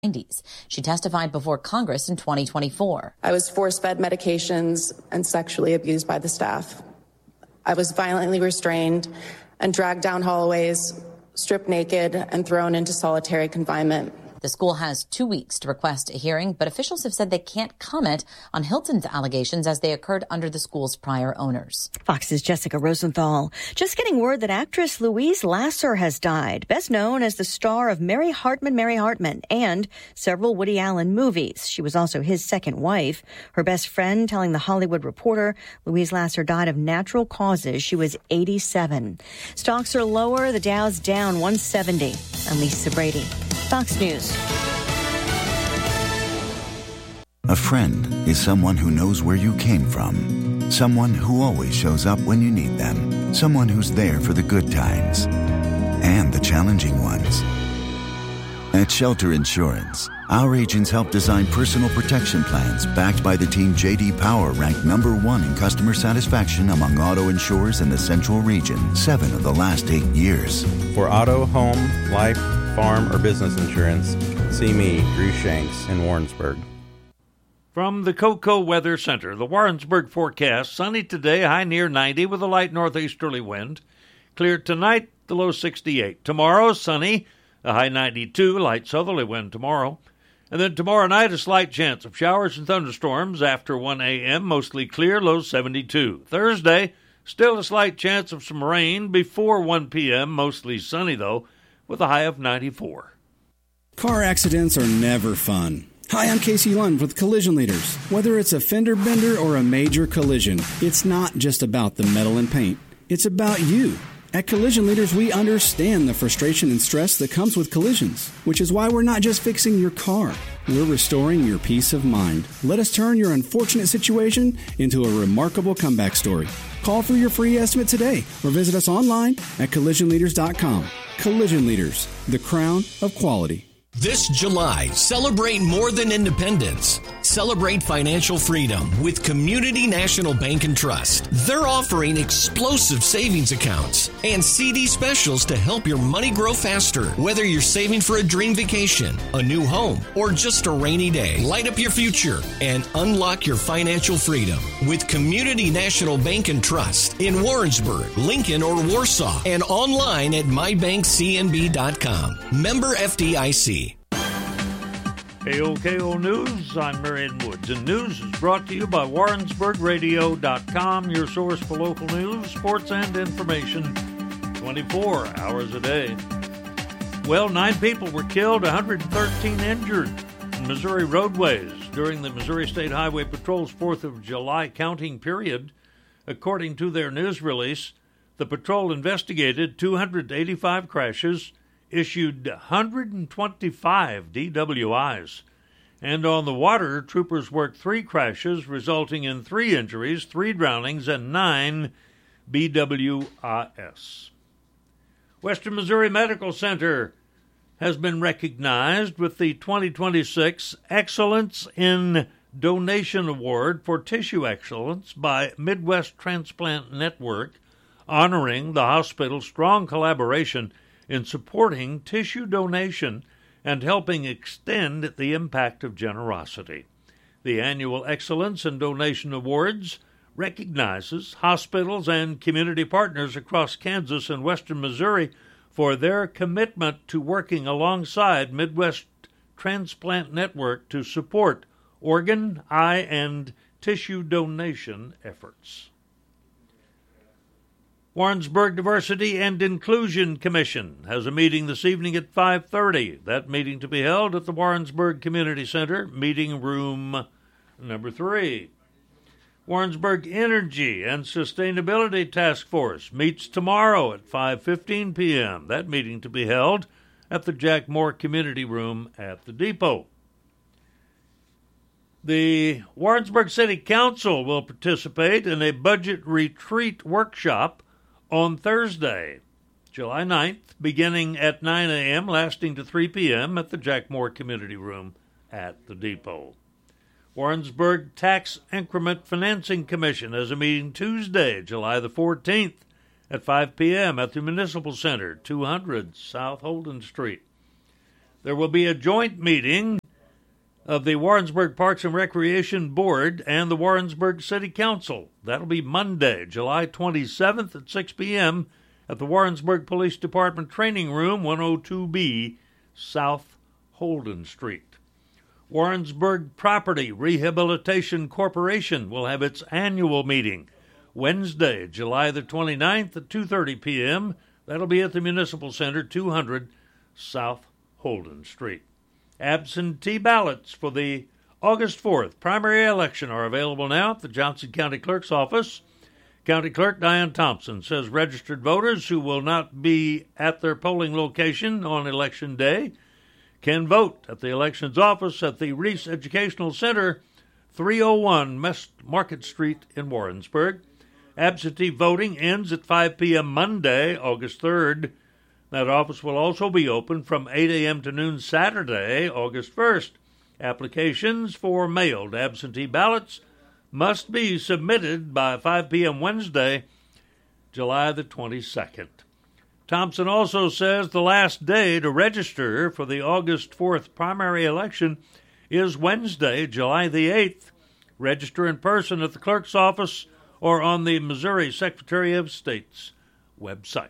90s. She testified before Congress in 2024. I was force-fed medications and sexually abused by the staff. I was violently restrained and dragged down hallways, stripped naked, and thrown into solitary confinement. The school has 2 weeks to request a hearing, but officials have said they can't comment on Hilton's allegations as they occurred under the school's prior owners. Fox's Jessica Rosenthal. Just getting word that actress Louise Lasser has died, best known as the star of Mary Hartman, and several Woody Allen movies. She was also his second wife. Her best friend telling The Hollywood Reporter Louise Lasser died of natural causes. She was 87. Stocks are lower. The Dow's down 170. I'm Lisa Brady. Fox News. A friend is someone who knows where you came from. Someone who always shows up when you need them. Someone who's there for the good times and the challenging ones. At Shelter Insurance, our agents help design personal protection plans backed by the team J.D. Power ranked #1 in customer satisfaction among auto insurers in the Central Region 7 of the last 8 years. For auto, home, life, farm, or business insurance, see me, Drew Shanks, in Warrensburg. From the Cocoa Weather Center, the Warrensburg forecast: sunny today, high near 90 with a light northeasterly wind. Clear tonight, the low 68. Tomorrow, sunny, a high 92, light southerly wind tomorrow. And then tomorrow night, a slight chance of showers and thunderstorms after 1 a.m., mostly clear, low 72. Thursday, still a slight chance of some rain before 1 p.m., mostly sunny though, with a high of 94. Car accidents are never fun. Hi, I'm Casey Lund with Collision Leaders. Whether it's a fender bender or a major collision, it's not just about the metal and paint. It's about you. At Collision Leaders, we understand the frustration and stress that comes with collisions, which is why we're not just fixing your car. We're restoring your peace of mind. Let us turn your unfortunate situation into a remarkable comeback story. Call for your free estimate today or visit us online at collisionleaders.com. Collision Leaders, the crown of quality. This July, celebrate more than independence. Celebrate financial freedom with Community National Bank and Trust. They're offering explosive savings accounts and CD specials to help your money grow faster. Whether you're saving for a dream vacation, a new home, or just a rainy day, light up your future and unlock your financial freedom with Community National Bank and Trust in Warrensburg, Lincoln, or Warsaw, and online at mybankcnb.com. Member FDIC. KOKO News, I'm Marion Woods, and news is brought to you by WarrensburgRadio.com, your source for local news, sports, and information 24 hours a day. Well, 9 people were killed, 113 injured in Missouri roadways during the Missouri State Highway Patrol's 4th of July counting period. According to their news release, the patrol investigated 285 crashes, issued 125 DWIs. And on the water, troopers worked 3 crashes, resulting in 3 injuries, 3 drownings, and 9 BWIs. Western Missouri Medical Center has been recognized with the 2026 Excellence in Donation Award for Tissue Excellence by Midwest Transplant Network, honoring the hospital's strong collaboration in supporting tissue donation and helping extend the impact of generosity. The annual Excellence in Donation Awards recognizes hospitals and community partners across Kansas and western Missouri for their commitment to working alongside Midwest Transplant Network to support organ, eye, and tissue donation efforts. Warrensburg Diversity and Inclusion Commission has a meeting this evening at 5:30. That meeting to be held at the Warrensburg Community Center, meeting room number 3. Warrensburg Energy and Sustainability Task Force meets tomorrow at 5:15 p.m. That meeting to be held at the Jack Moore Community Room at the Depot. The Warrensburg City Council will participate in a budget retreat workshop on Thursday, July 9th, beginning at 9 a.m., lasting to 3 p.m. at the Jack Moore Community Room at the Depot. Warrensburg Tax Increment Financing Commission has a meeting Tuesday, July the 14th, at 5 p.m. at the Municipal Center, 200 South Holden Street. there will be a joint meeting of the Warrensburg Parks and Recreation Board and the Warrensburg City Council. That'll be Monday, July 27th at 6 p.m. at the Warrensburg Police Department Training Room, 102B, South Holden Street. Warrensburg Property Rehabilitation Corporation will have its annual meeting Wednesday, July the 29th at 2:30 p.m. That'll be at the Municipal Center, 200 South Holden Street. Absentee ballots for the August 4th primary election are available now at the Johnson County Clerk's office. County Clerk Diane Thompson says registered voters who will not be at their polling location on Election Day can vote at the elections office at the Reese Educational Center, 301 Market Street in Warrensburg. Absentee voting ends at 5 p.m. Monday, August 3rd. That office will also be open from 8 a.m. to noon Saturday, August 1st. Applications for mailed absentee ballots must be submitted by 5 p.m. Wednesday, July the 22nd. Thompson also says the last day to register for the August 4th primary election is Wednesday, July the 8th. Register in person at the clerk's office or on the Missouri Secretary of State's website.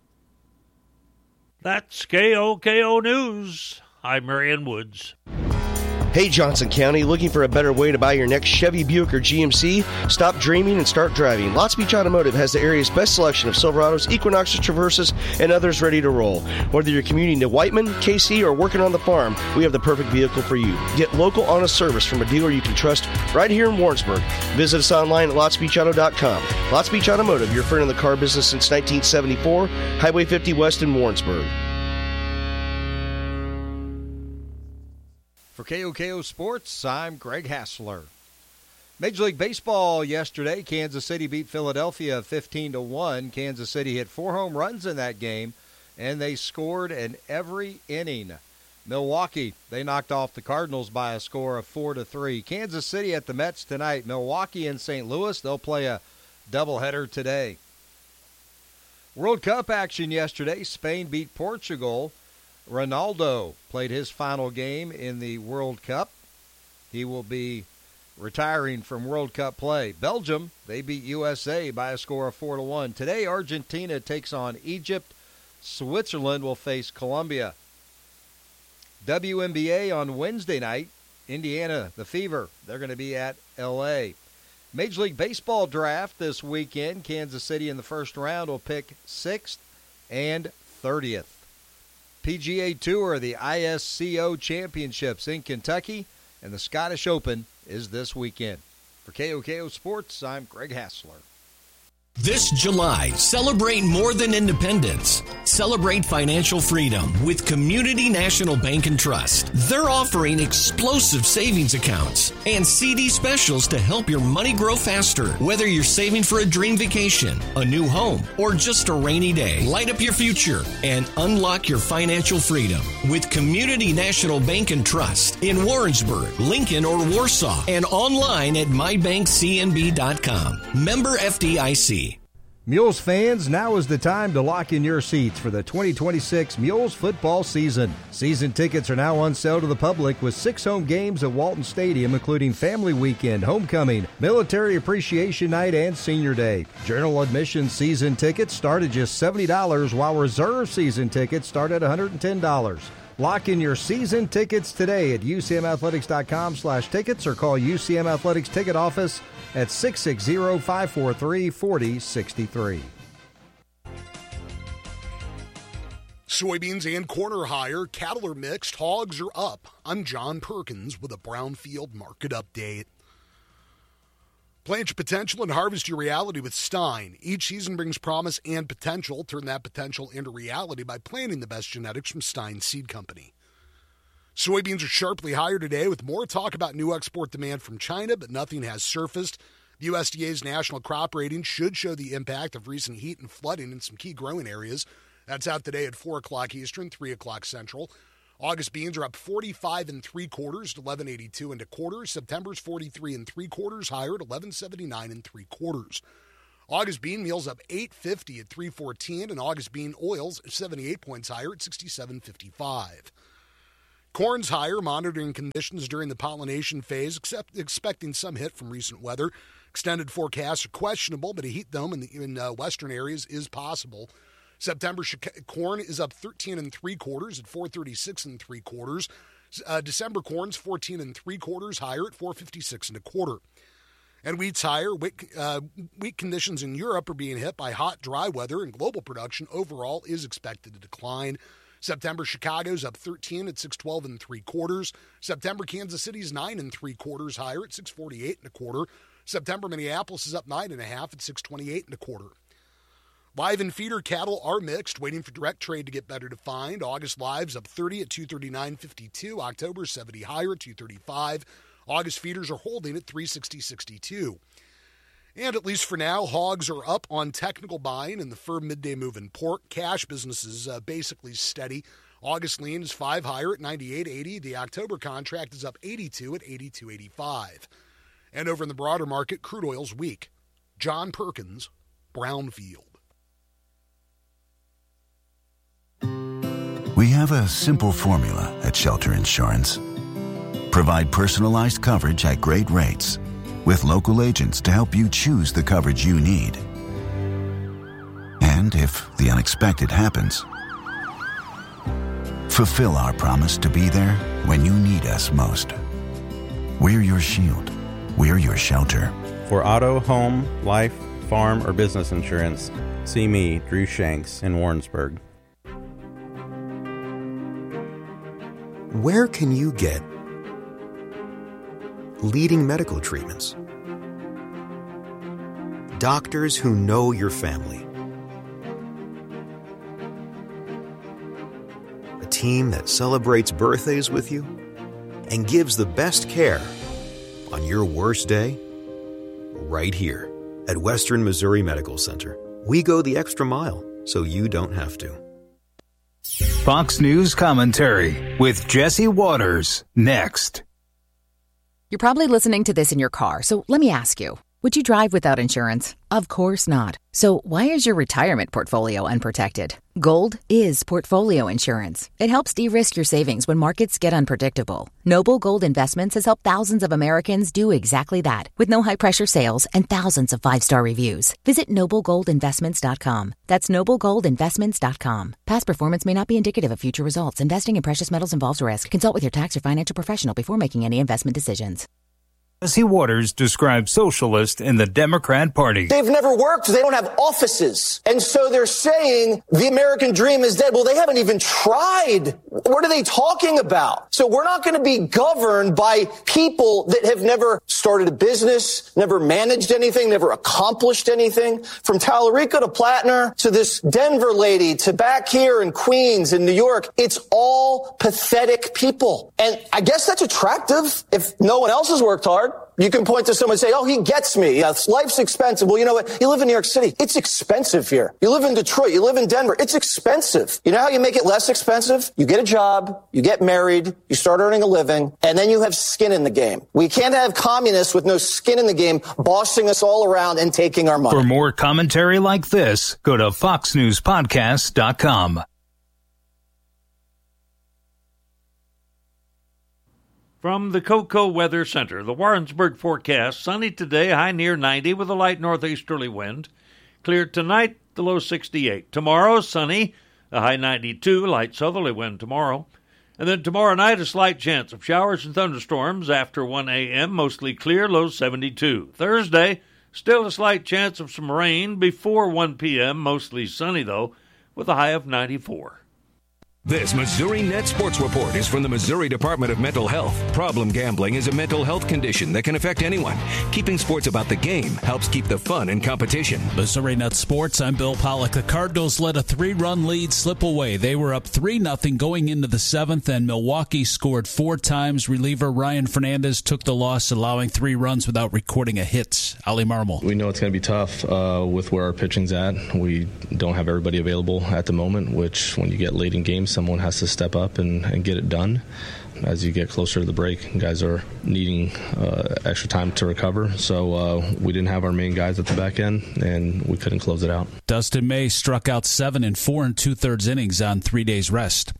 That's KOKO News. I'm Marion Woods. Hey, Johnson County, looking for a better way to buy your next Chevy, Buick, or GMC? Stop dreaming and start driving. Lots Beach Automotive has the area's best selection of Silverados, Equinoxes, Traverses, and others ready to roll. Whether you're commuting to Whiteman, KC, or working on the farm, we have the perfect vehicle for you. Get local, honest service from a dealer you can trust right here in Warrensburg. Visit us online at lotsbeachauto.com. Lots Beach Automotive, your friend in the car business since 1974, Highway 50 West in Warrensburg. For KOKO Sports, I'm Greg Hassler. Major League Baseball yesterday, Kansas City beat Philadelphia 15-1. Kansas City hit 4 home runs in that game, and they scored in every inning. Milwaukee, they knocked off the Cardinals by a score of 4-3. Kansas City at the Mets tonight. Milwaukee and St. Louis, they'll play a doubleheader today. World Cup action yesterday. Spain beat Portugal. Ronaldo played his final game in the World Cup. He will be retiring from World Cup play. Belgium, they beat USA by a score of 4-1. Today, Argentina takes on Egypt. Switzerland will face Colombia. WNBA on Wednesday night. Indiana, the Fever, they're going to be at L.A. Major League Baseball draft this weekend. Kansas City in the first round will pick 6th and 30th. PGA Tour, the ISCO Championships in Kentucky, and the Scottish Open is this weekend. For KOKO Sports, I'm Greg Hassler. This July, celebrate more than independence. Celebrate financial freedom with Community National Bank and Trust. They're offering explosive savings accounts and CD specials to help your money grow faster. Whether you're saving for a dream vacation, a new home, or just a rainy day, light up your future and unlock your financial freedom with Community National Bank and Trust in Warrensburg, Lincoln, or Warsaw, and online at mybankcnb.com. Member FDIC. Mules fans, now is the time to lock in your seats for the 2026 Mules football season. Season tickets are now on sale to the public with 6 home games at Walton Stadium, including Family Weekend, Homecoming, Military Appreciation Night, and Senior Day. General admission season tickets start at just $70, while reserve season tickets start at $110. Lock in your season tickets today at ucmathletics.com/tickets or call UCM Athletics Ticket Office at 660-543-4063. Soybeans and corn are higher, cattle are mixed, hogs are up. I'm John Perkins with a Brownfield Market Update. Plant your potential and harvest your reality with Stein. Each season brings promise and potential. Turn that potential into reality by planting the best genetics from Stein Seed Company. Soybeans are sharply higher today with more talk about new export demand from China, but nothing has surfaced. The USDA's national crop rating should show the impact of recent heat and flooding in some key growing areas. That's out today at 4 o'clock Eastern, 3 o'clock Central. August beans are up 45 3/4 to 11.82 1/4. September's 43 3/4 higher at 11.79 3/4. August bean meal's up $8.50 at 3.14, and August bean oils 78 points higher at 67.55. Corn's higher, monitoring conditions during the pollination phase, expecting some hit from recent weather. Extended forecasts are questionable, but a heat dome in western areas is possible. September corn is up 13 3/4 at 436 3/4. December corn's 14 3/4 higher at 456 1/4. And wheat's higher. Wheat conditions in Europe are being hit by hot, dry weather, and global production overall is expected to decline. September Chicago's up 13 at 612 3/4. September Kansas City's 9 3/4 higher at 648 1/4. September Minneapolis is up 9.5 at 628 1/4. Live and feeder cattle are mixed, waiting for direct trade to get better defined. August lives up 30 at 239.52. October 70 higher at 235. August feeders are holding at 360.62. And at least for now, hogs are up on technical buying in the firm midday move in pork. Cash business is basically steady. August lean is 5 higher at 98.80. The October contract is up 82 at 82.85. And over in the broader market, crude oil's weak. John Perkins, Brownfield. We have a simple formula at Shelter Insurance. Provide personalized coverage at great rates with local agents to help you choose the coverage you need. And if the unexpected happens, fulfill our promise to be there when you need us most. We're your shield. We're your shelter. For auto, home, life, farm, or business insurance, see me, Drew Shanks, in Warrensburg. Where can you get leading medical treatments? Doctors who know your family. A team that celebrates birthdays with you and gives the best care on your worst day, right here at Western Missouri Medical Center. We go the extra mile so you don't have to. Fox News Commentary with Jesse Waters, next. You're probably listening to this in your car, so let me ask you, would you drive without insurance? Of course not. So why is your retirement portfolio unprotected? Gold is portfolio insurance. It helps de-risk your savings when markets get unpredictable. Noble Gold Investments has helped thousands of Americans do exactly that, with no high-pressure sales and thousands of 5-star reviews. Visit NobleGoldInvestments.com. That's NobleGoldInvestments.com. Past performance may not be indicative of future results. Investing in precious metals involves risk. Consult with your tax or financial professional before making any investment decisions. Jesse Waters describes socialist in the Democrat Party. They've never worked. They don't have offices. And so they're saying the American dream is dead. Well, they haven't even tried. What are they talking about? So we're not going to be governed by people that have never started a business, never managed anything, never accomplished anything. From Tallarico to Platner to this Denver lady to back here in Queens and New York, it's all pathetic people. And I guess that's attractive if no one else has worked hard. You can point to someone and say, oh, he gets me. Life's expensive. Well, you know what? You live in New York City. It's expensive here. You live in Detroit. You live in Denver. It's expensive. You know how you make it less expensive? You get a job, you get married, you start earning a living, and then you have skin in the game. We can't have communists with no skin in the game bossing us all around and taking our money. For more commentary like this, go to foxnewspodcast.com. From the Cocoa Weather Center, the Warrensburg forecast, sunny today, high near 90 with a light northeasterly wind. Clear tonight, the low 68. Tomorrow, sunny, a high 92, light southerly wind tomorrow. And then tomorrow night, a slight chance of showers and thunderstorms after 1 a.m., mostly clear, low 72. Thursday, still a slight chance of some rain before 1 p.m., mostly sunny, though, with a high of 94. This Missouri Net Sports Report is from the Missouri Department of Mental Health. Problem gambling is a mental health condition that can affect anyone. Keeping sports about the game helps keep the fun in competition. Missouri Net Sports, I'm Bill Pollock. The Cardinals let a 3-run lead slip away. They were up 3-0 going into the 7th, and Milwaukee scored 4 times. Reliever Ryan Fernandez took the loss, allowing 3 runs without recording a hit. Ali Marmol. We know it's going to be tough with where our pitching's at. We don't have everybody available at the moment, which when you get late in games, someone has to step up and get it done. As you get closer to the break, guys are needing extra time to recover. So we didn't have our main guys at the back end, and we couldn't close it out. Dustin May struck out 7 in 4 2/3 innings on 3 days rest.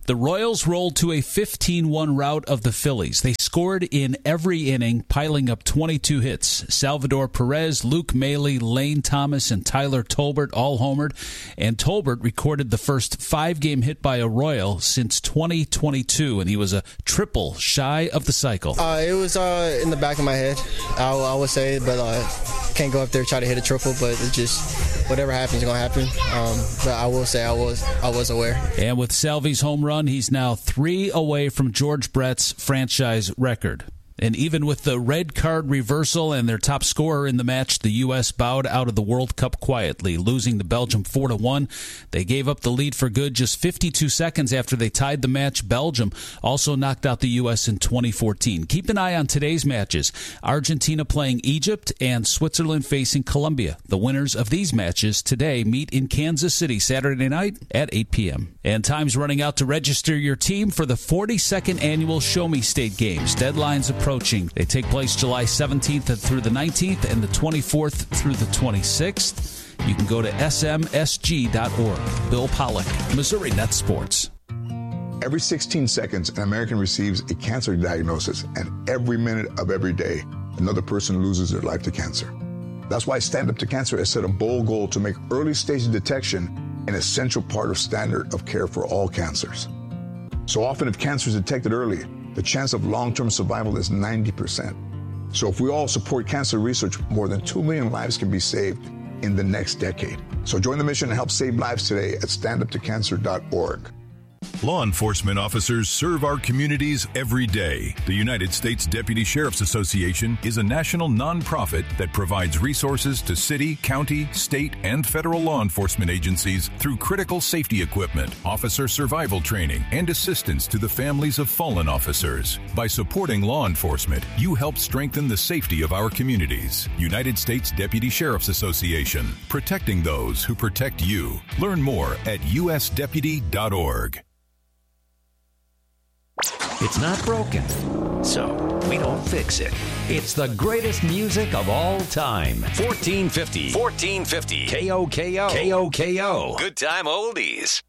The Royals rolled to a 15-1 rout of the Phillies. They scored in every inning, piling up 22 hits. Salvador Perez, Luke Maile, Lane Thomas, and Tyler Tolbert all homered. And Tolbert recorded the first 5-game hit by a Royal since 2022, and he was a triple shy of the cycle. It was in the back of my head, I would say, but can't go up there and try to hit a triple, but it's just whatever happens is going to happen. But I will say I was aware. And with Salvy's home run, he's now 3 away from George Brett's franchise record. And even with the red card reversal and their top scorer in the match, the U.S. bowed out of the World Cup quietly, losing to Belgium 4-1. They gave up the lead for good just 52 seconds after they tied the match. Belgium also knocked out the U.S. in 2014. Keep an eye on today's matches. Argentina playing Egypt and Switzerland facing Colombia. The winners of these matches today meet in Kansas City Saturday night at 8 p.m. And time's running out to register your team for the 42nd annual Show Me State Games. Deadlines approaching. They take place July 17th through the 19th and the 24th through the 26th. You can go to smsg.org. Bill Pollock, Missouri Net Sports. Every 16 seconds, an American receives a cancer diagnosis, and every minute of every day, another person loses their life to cancer. That's why Stand Up to Cancer has set a bold goal to make early-stage detection an essential part of standard of care for all cancers. So often, if cancer is detected early, the chance of long-term survival is 90%. So if we all support cancer research, more than 2 million lives can be saved in the next decade. So join the mission and help save lives today at standuptocancer.org. Law enforcement officers serve our communities every day. The United States Deputy Sheriff's Association is a national nonprofit that provides resources to city, county, state, and federal law enforcement agencies through critical safety equipment, officer survival training, and assistance to the families of fallen officers. By supporting law enforcement, you help strengthen the safety of our communities. United States Deputy Sheriff's Association, protecting those who protect you. Learn more at usdeputy.org. It's not broken, so we don't fix it. It's the greatest music of all time. 1450. KOKO. Good time oldies.